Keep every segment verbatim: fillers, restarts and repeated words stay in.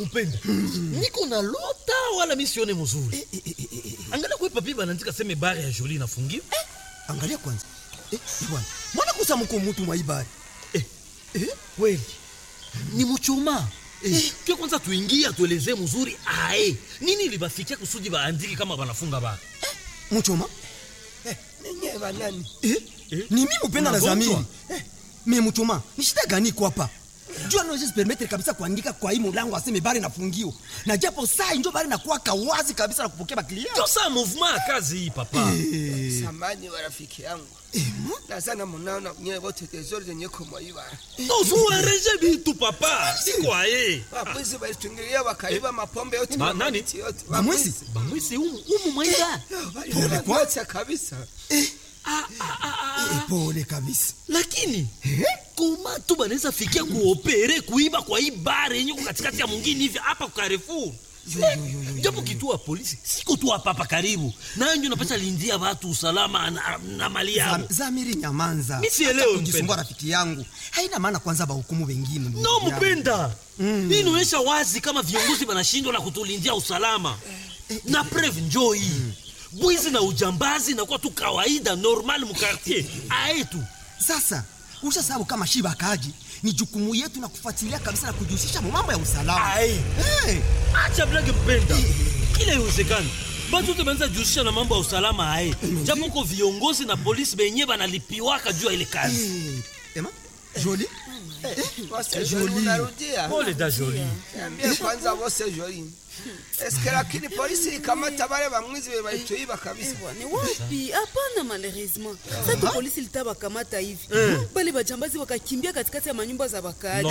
mpenda. Niko na lota wala misione mzuri. Eh, eh, eh, eh. Angalia kwa papi banaandika sema bare ya Jolie inafungiwa. Eh, angalia kwanza. Eh, bwana. Mbona kusa mko mtu mwaibari? Eh, eh, kweli. Ni mchoma. Eh, kwa kwanza tuingie tuelezee mzuri ae. Nini libafikia kusudi baandiki kama banafunga ba? Eh, mchoma? Eh, ninyi banani? Eh, eh? Ni mimi mpenda na Zamiri. Eh, mimi mchoma. Ni shida gani kwa hapa? Jua no just permettre kabisa kuandika kwa hii mlango aseme bari nafungiwa. Na japo saa ndio bari nakuwa kawazi kabisa na kupokea baklia. Ndio saa movement ya kazi hii papa. Eh. Samani wa rafiki yangu. Eh, na sana mnaona nyewe wote tezori zenye kwa hiba. Ndio suareje bitu papa. Si kwa yeye. Wapuzi walitungilia wakaiba mapombe yote na nani? Bamwezi. Bamwezi humu humu mwaida. Pole kwa kabisa. Eh. Ah ah ah. Eh, pole kabisa. Lakini eh? Koma tu banaweza fikia kuopere kuiba kwa hii bare yenye katikati ya mwingine hivi hapa kwa Carrefour. Japo kituo polisi siko tu hapa hapa karibu. Na ndio napata lindia watu usalama na, na mali yao. Zam, Zamiri nyamanza. Mimi sielewi kujisumbua rafiki yangu. Haina maana kwanza ba hukumu wengine. No mpenda. Mm. Hii inaonyesha wazi kama viongozi wanashindwa na kutulindia usalama. Na preuve njoo hii. Mm. Bwizi na ujambazi na kwa tu kawaida normal mu quartier. Aetu. Sasa usha sababu kama shiba kaji ni jukumu yetu na kufuatilia kabisa na kujihusisha mambo ya usalama. Hey. Acha blage mpenda. Kile uwezekani. Batu tumeanza kujihusisha na mambo ya usalama hai. Japo kwa viongozi na polisi benye banalipiwaka juu ya ile kazi. Hey. Ema? Jolie? Wose Jolie unarudia. Pole da Jolie. Niambie kwanza wose Jolie. Eske lakini polisi ikamata wale bamwizi walituiba kabisa. Ni wapi? Hapana malheureusement. Sasa polisi litaba kamata hivi. Bali bajambazi wakakimbia katikati ya manyumba za bakaaji.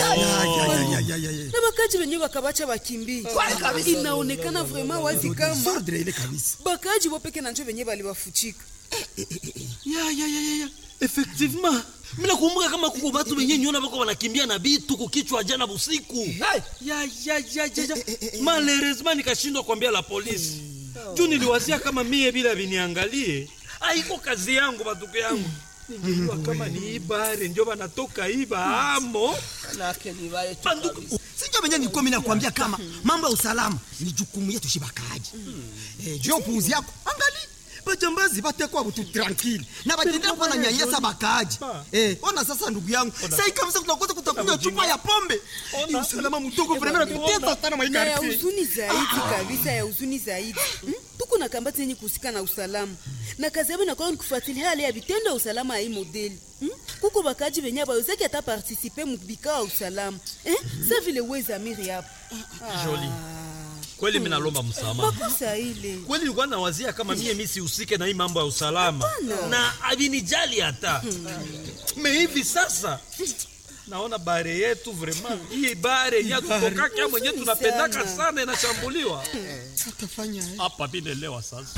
Na bakaaji wenyewe wakabacha wakimbie. Inaonekana vraiment wazi kama sordre ile kabisa. Bakaaji wapeke na njoo wenyewe bali wafuchika. Ya ya ya ya. Effectivement. Mina kumbuka kama kuko watu wenye nyona bako wanakimbia na bitu kukichwa jana busiku. Ya ya ya ya. Malheureusement nikashindwa kuambia la polisi. Juu niliwasia kama mie bila biniangalie. Haiko kazi yangu batuko yangu. Ningejua kama ni ibare ndio banatoka iba amo. Kanake ni wale tu. Sijua benye niko mimi nakwambia kama mambo ya usalama ni jukumu yetu shibakaji. Eh, juu puuzi yako. Angalia bajambazi batekwa butu tranquille na batendea kwa nyanyasa bakaji. Eh, ona sasa ndugu yangu. Sasa kabisa tunakosa kutakunywa chupa ya pombe. Ni usalama mdogo vraiment tuteta sana mwa ya huzuni zaidi kabisa ya huzuni zaidi. Hmm? Tuko na kambati yenye kusika na usalama. Na kazi yao inakuwa kufuatilia hali ya vitendo ya usalama ya hii modeli. Hmm? Kuko bakaji wenye bawezaki hata participer mu bikao ya usalama. Eh? Sasa vile weza Amiri hapo. Jolie. Kweli mimi nalomba msamaha. Makosa ile. Kweli nilikuwa nawazia kama mie mimi sihusike na hii mambo ya usalama. Na avinijali hata. Me hivi sasa naona bare yetu vraiment hii bare ya kutoka kama mwenyewe tunapendaka sana inashambuliwa. Tutafanya hapa bila leo sasa.